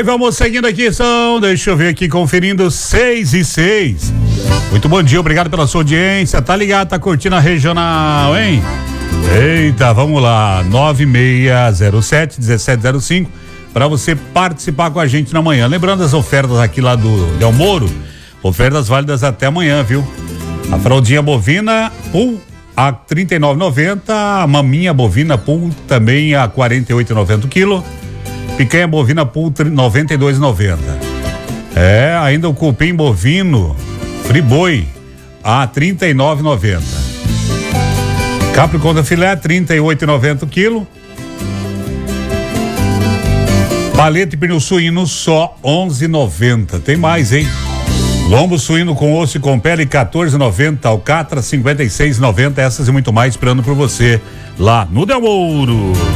Bem, vamos seguindo aqui, deixa eu ver aqui, conferindo 6:06. Muito bom dia, obrigado pela sua audiência, tá ligado, tá curtindo a regional, hein? Eita, vamos lá, 9607-1705, para você participar com a gente na manhã. Lembrando as ofertas aqui lá do Del Moro, ofertas válidas até amanhã, viu? A fraldinha bovina, a R$ 39,90, a maminha bovina, também a R$ 48,90 o quilo. Picanha bovina R$ 92,90. Ainda o cupim bovino friboi a R$ 39,90. Capricórnio filé R$ 38,90 o quilo. Paleta e pernil suíno só R$ 11,90. Tem mais, hein? Lombo suíno com osso e com pele R$ 14,90. Alcatra R$ 56,90. Essas e muito mais esperando por você lá no Del Moro.